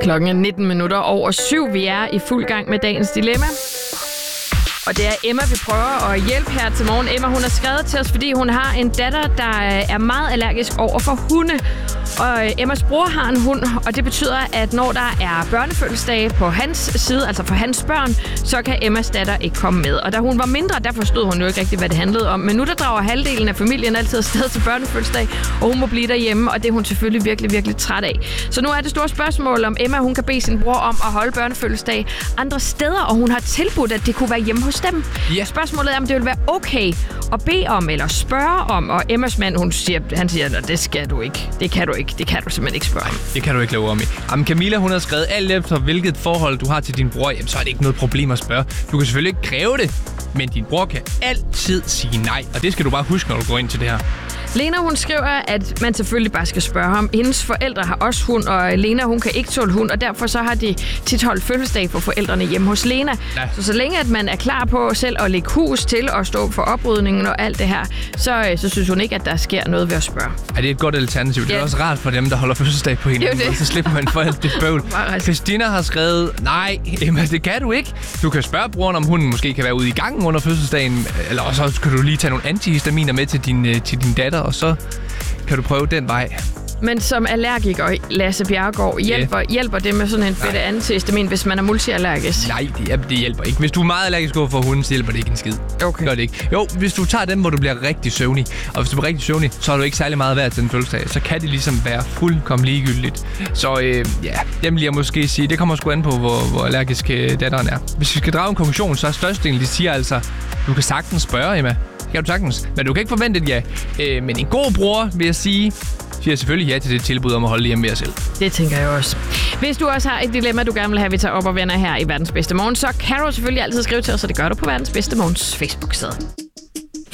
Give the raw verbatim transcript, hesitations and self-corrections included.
Klokken er nitten minutter over syv. Vi er i fuld gang med dagens dilemma. Og det er Emma, vi prøver at hjælpe her til morgen. Emma, hun har skrevet til os, fordi hun har en datter, der er meget allergisk over for hunde. Og Emmas bror har en hund, og det betyder, at når der er børnefødselsdage på hans side, altså for hans børn, så kan Emmas datter ikke komme med. Og da hun var mindre, der forstod hun jo ikke rigtigt, hvad det handlede om. Men nu der drager halvdelen af familien altid afsted til børnefødselsdag, og hun må blive derhjemme, og det er hun selvfølgelig virkelig, virkelig træt af. Så nu er det store spørgsmål, om Emma hun kan bede sin bror om at holde børnefødselsdag andre steder, og hun har tilbudt, at det kunne være hjemme hos dem. Ja. Spørgsmålet er, om det vil være okay at bede om eller spørge om, og Emmas mand, hun siger, han siger, at det skal du ikke. Det kan du ikke. Det kan du simpelthen ikke spørge om. Det kan du ikke love om. Jamen Camilla, hun har skrevet alt efter, hvilket forhold du har til din bror. Jamen, så er det ikke noget problem at spørge. Du kan selvfølgelig ikke kræve det, men din bror kan altid sige nej. Og det skal du bare huske, når du går ind til det her. Lena, hun skriver, at man selvfølgelig bare skal spørge ham. Hendes forældre har også hund, og Lena, hun kan ikke tåle hund, og derfor så har de tit holdt fødselsdag for forældrene hjemme hos Lena. Ja. Så så længe at man er klar på selv at lægge hus til og stå for oprydningen og alt det her, så, så synes hun ikke, at der sker noget ved at spørge. Ja, det er et godt alternativ. Ja. Det er også rart for dem, der holder fødselsdag på hinanden, så slipper man for alt det bøvl. Christina har skrevet, nej, Emma, det kan du ikke. Du kan spørge broren, om hunden måske kan være ude i gangen under fødselsdagen, eller også kan du lige tage nogle antihistaminer med til din, til din datter, og så kan du prøve den vej. Men som allergiker, Lasse Bjerregaard, hjælper, yeah. hjælper det med sådan en fedt antihistamin, hvis man er multiallergisk? Nej, det, det hjælper ikke. Hvis du er meget allergisk over for hunden, så hjælper det ikke en skid. Okay. Gør det ikke. Jo, hvis du tager dem, hvor du bliver rigtig søvnig, og hvis du bliver rigtig søvnig, så har du ikke særlig meget værd til den fødselsdag, så kan det ligesom være fuldkommen ligegyldigt. Så øh, ja, dem vil jeg måske sige, det kommer sgu an på, hvor, hvor allergisk datteren er. Hvis vi skal drage en konklusion, så er størstedelen, de siger altså, du kan sagtens spørge, Emma. Det kan du sagtens, men du kan ikke forvente et ja. Øh, men en god bror, vil jeg sige, siger selvfølgelig ja til det tilbud om at holde hjemme ved jer selv. Det tænker jeg også. Hvis du også har et dilemma, du gerne vil have, vi tager op og vender her i Verdens Bedste Morgen, så kan du selvfølgelig altid skrive til os, og det gør du på Verdens Bedste Morgens Facebook-side.